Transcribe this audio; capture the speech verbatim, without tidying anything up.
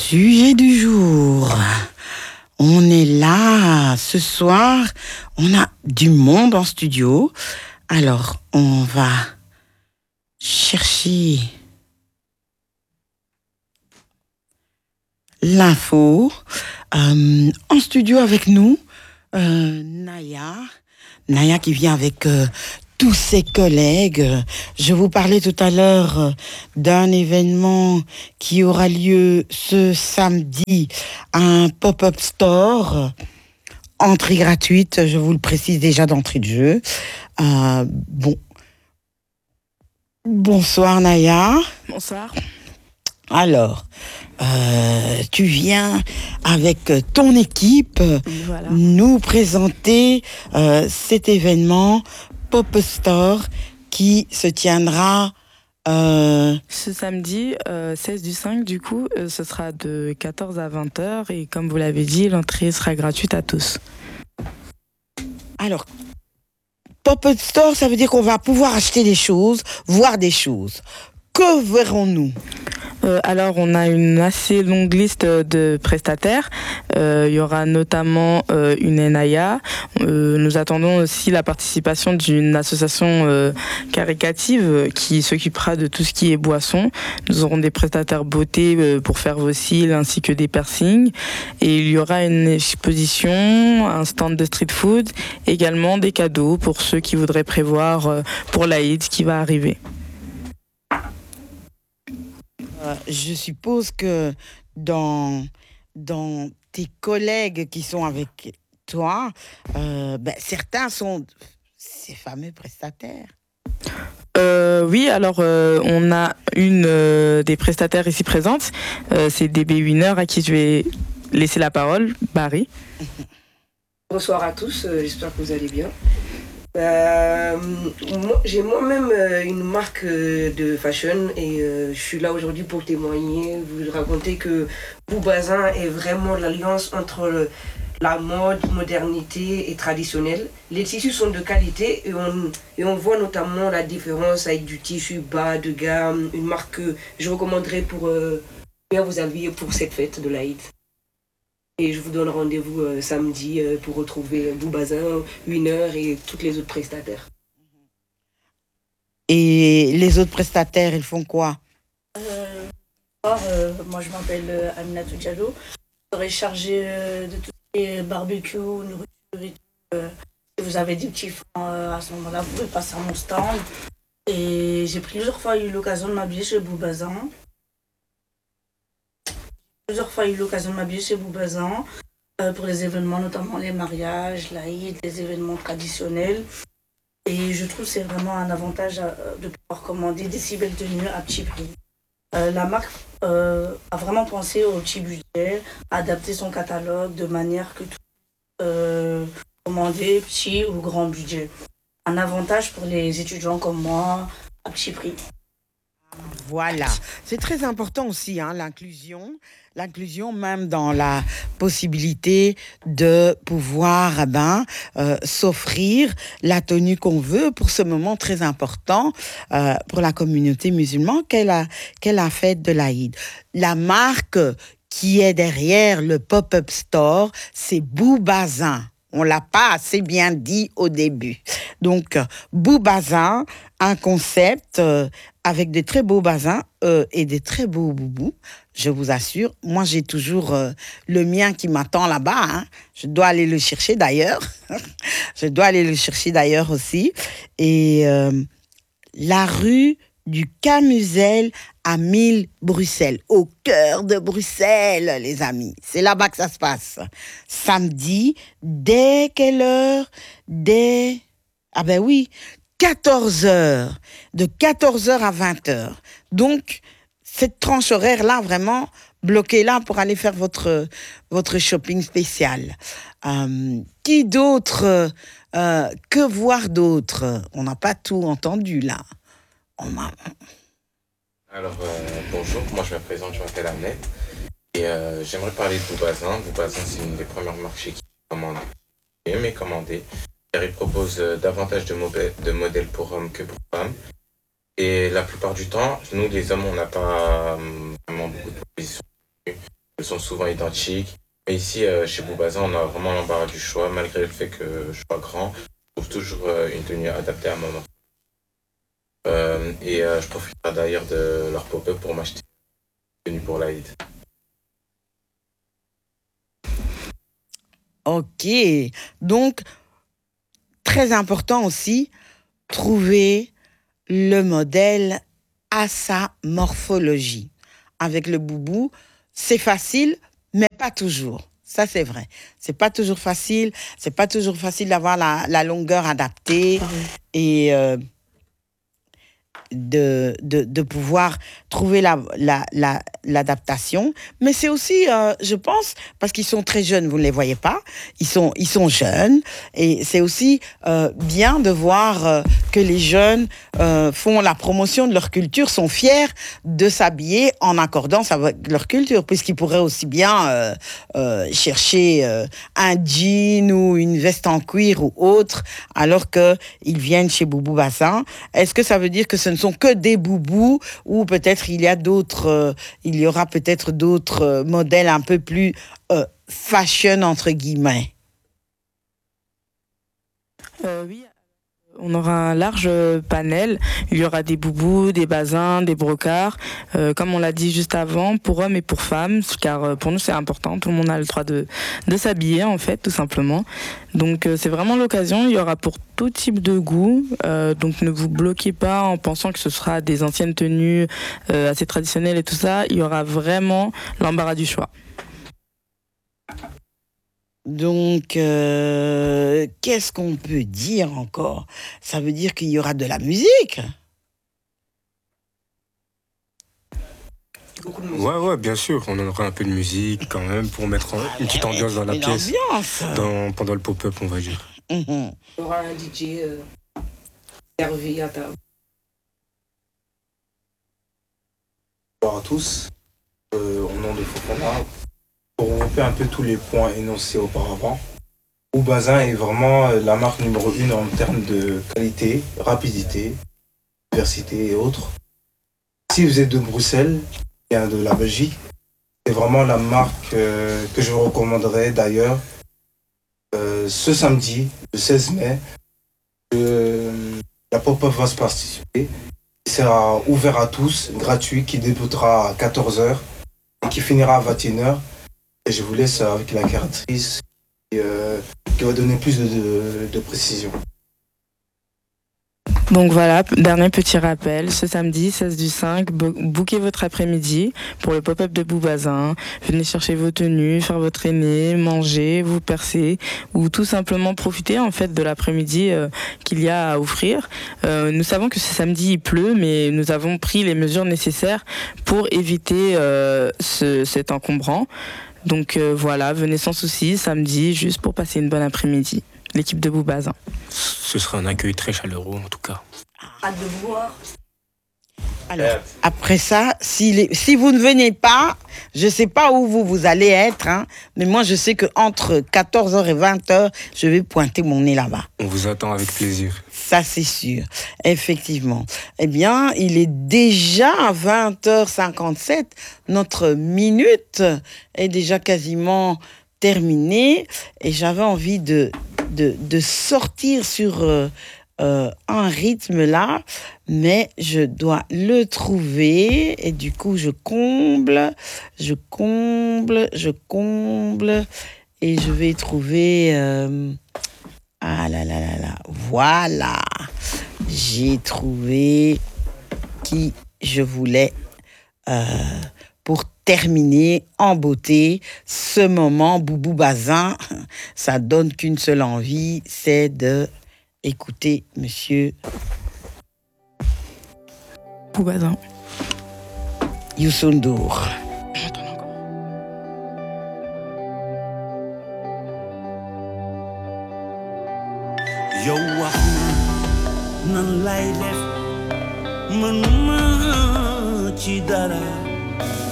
Sujet du jour. On est là ce soir. On a du monde en studio. Alors, on va chercher l'info. Euh, en studio avec nous, euh, Naya. Naya qui vient avec euh, tous ses collègues. Je vous parlais tout à l'heure euh, d'un événement qui aura lieu ce samedi, un pop-up store. Entrée gratuite, je vous le précise déjà d'entrée de jeu. Euh, bon. Bonsoir Naya. Bonsoir. Alors, euh, tu viens avec ton équipe Voilà. nous présenter euh, cet événement Pop Store qui se tiendra euh, Ce samedi euh, seize du cinq, du coup, euh, ce sera de quatorze à vingt heures et comme vous l'avez dit, l'entrée sera gratuite à tous. Alors, Pop-up Store, ça veut dire qu'on va pouvoir acheter des choses, voir des choses. Que verrons-nous ? Euh, alors, on a une assez longue liste de prestataires. Euh, il y aura notamment euh, une Enaya. Euh, nous attendons aussi la participation d'une association euh, caricative qui s'occupera de tout ce qui est boisson. Nous aurons des prestataires beauté euh, pour faire vos cils ainsi que des piercings. Et il y aura une exposition, un stand de street food, également des cadeaux pour ceux qui voudraient prévoir euh, pour l'Aïd qui va arriver. Euh, je suppose que dans, dans tes collègues qui sont avec toi, euh, ben, certains sont ces fameux prestataires. Euh, oui, alors euh, on a une euh, des prestataires ici présente, euh, c'est D B Winner à qui je vais laisser la parole, Barry. Bonsoir à tous, euh, j'espère que vous allez bien. Euh, moi, j'ai moi-même euh, une marque euh, de fashion et euh, je suis là aujourd'hui pour témoigner, vous raconter que Boubazin est vraiment l'alliance entre le, la mode, modernité et traditionnelle. Les tissus sont de qualité et on, et on voit notamment la différence avec du tissu bas de gamme, une marque que je recommanderais pour euh, bien vous habiller pour cette fête de l'Aïd. Et je vous donne rendez-vous euh, samedi euh, pour retrouver Boubazin, Winner et toutes les autres prestataires. Et les autres prestataires, ils font quoi ? euh, bonsoir, euh, moi je m'appelle euh, Aminatou Diallo. Je serai chargée euh, de tout ce qui est barbecue, nourriture et tout. Euh, si vous avez des petits francs euh, à ce moment-là, vous pouvez passer à mon stand. Et j'ai plusieurs fois eu l'occasion de m'habiller chez Boubazin. Plusieurs fois eu l'occasion de m'habiller chez Boubazin euh, pour les événements, notamment les mariages, l'Aïd, les événements traditionnels. Et je trouve que c'est vraiment un avantage à, de pouvoir commander des si belles tenues à petit prix. Euh, la marque euh, a vraiment pensé au petit budget, adapter son catalogue de manière que tout euh, commander petit ou grand budget. Un avantage pour les étudiants comme moi à petit prix. Voilà, c'est très important aussi, hein, l'inclusion, l'inclusion même dans la possibilité de pouvoir eh ben, euh, s'offrir la tenue qu'on veut pour ce moment très important euh, pour la communauté musulmane qu'est la, qu'est la fête de l'Aïd. La marque qui est derrière le pop-up store, c'est Boubazin. On l'a pas assez bien dit au début. Donc, Boubazin, un concept euh, avec des très beaux bazins euh, et des très beaux boubous, je vous assure. Moi, j'ai toujours euh, le mien qui m'attend là-bas. Hein. Je dois aller le chercher d'ailleurs. je dois aller le chercher d'ailleurs aussi. Et euh, la rue du Camusel à mille Bruxelles, au cœur de Bruxelles, les amis. C'est là-bas que ça se passe. Samedi, dès quelle heure ? Dès... Ah ben oui, quatorze heures. De quatorze heures à vingt heures. Donc, cette tranche horaire-là, vraiment, bloquez-la pour aller faire votre, votre shopping spécial. Euh, qui d'autre euh, Que voir d'autre ? On n'a pas tout entendu, là. On a... Alors, euh, bonjour, moi je me présente, je m'appelle Ahmed et euh, j'aimerais parler de Boubazin. Boubazin, c'est une des premières marques chez qui j'ai commandé, j'ai aimé commander, car il propose euh, davantage de, mobè- de modèles pour hommes que pour femmes. Et la plupart du temps, nous les hommes, on n'a pas euh, vraiment beaucoup de propositions. Elles sont souvent identiques. Mais ici, euh, chez Boubazan, on a vraiment l'embarras du choix, malgré le fait que je sois grand. Je trouve toujours euh, une tenue adaptée à mon enfant. Euh, et euh, je profiterai d'ailleurs de leur pop-up pour m'acheter une tenue pour l'Aïd. Ok. Donc, très important aussi, trouver le modèle à sa morphologie. Avec le boubou, c'est facile, mais pas toujours. Ça, c'est vrai. C'est pas toujours facile. C'est pas toujours facile d'avoir la, la longueur adaptée. Et euh, de, de, de pouvoir trouver la, la, la, l'adaptation. Mais c'est aussi, euh, je pense, parce qu'ils sont très jeunes, vous ne les voyez pas, ils sont, ils sont jeunes, et c'est aussi euh, bien de voir euh, que les jeunes euh, font la promotion de leur culture, sont fiers de s'habiller en accordance avec leur culture, puisqu'ils pourraient aussi bien euh, euh, chercher euh, un jean ou une veste en cuir ou autre, alors qu'ils viennent chez Boubou Bazin. Est-ce que ça veut dire que ce ne sont que des boubous, ou peut-être il y a d'autres, euh, il y aura peut-être d'autres euh, modèles un peu plus euh, fashion entre guillemets? Euh, oui, on aura un large panel. Il y aura des boubous, des bazins, des brocards, euh, comme on l'a dit juste avant, pour hommes et pour femmes, car euh, pour nous c'est important. Tout le monde a le droit de, de s'habiller, en fait, tout simplement. Donc euh, c'est vraiment l'occasion. Il y aura pour tout type de goût. Euh, donc ne vous bloquez pas en pensant que ce sera des anciennes tenues euh, assez traditionnelles et tout ça. Il y aura vraiment l'embarras du choix. Donc, euh, qu'est-ce qu'on peut dire encore? Ça veut dire qu'il y aura de la musique? Beaucoup de musique. Ouais, ouais, bien sûr. On en aura un peu de musique quand même pour mettre en- une petite ambiance dans la Une pièce. ambiance. Dans, pendant le pop-up, on va dire. Mhm. Il y aura un D J euh, servi à table. Bonjour à tous, euh, au nom de Fofana, pour regrouper un peu tous les points énoncés auparavant. Boubazin est vraiment euh, la marque numéro une en termes de qualité, rapidité, diversité et autres. Si vous êtes de Bruxelles, bien de la Belgique, c'est vraiment la marque euh, que je vous recommanderais d'ailleurs. Euh, ce samedi, le seize mai, euh, la pop-up va se participer. Il sera ouvert à tous, gratuit, qui débutera à quatorze heures et qui finira à vingt et une heures. Et je vous laisse avec la créatrice qui, euh, qui va donner plus de, de, de précision. Donc voilà, dernier petit rappel, ce samedi seize du cinq, bo- booquez votre après-midi pour le pop-up de Boubazin. Venez chercher vos tenues, faire votre aîné, manger, vous percer ou tout simplement profiter en fait de l'après-midi euh, qu'il y a à offrir. Euh, nous savons que ce samedi il pleut, mais nous avons pris les mesures nécessaires pour éviter euh, ce, cet encombrant. Donc euh, voilà, venez sans souci samedi juste pour passer une bonne après-midi. L'équipe de Boubazin. Ce sera un accueil très chaleureux en tout cas. Hâte de vous voir. Alors, après ça, si, les, si vous ne venez pas, je ne sais pas où vous, vous allez être, hein, mais moi, je sais qu'entre quatorze heures et vingt heures, je vais pointer mon nez là-bas. On vous attend avec plaisir. Ça, c'est sûr, effectivement. Eh bien, il est déjà vingt heures cinquante-sept. Notre minute est déjà quasiment terminée. Et j'avais envie de, de, de sortir sur... Euh, Euh, un rythme là, mais je dois le trouver et du coup je comble, je comble, je comble et je vais trouver euh, ah là là là là, voilà, j'ai trouvé qui je voulais euh, pour terminer en beauté ce moment Boubou Bazin. Ça donne qu'une seule envie, c'est de écoutez, monsieur Boubazin. Youssou N'Dour. yow wax ma nan lay def mënuma ci dara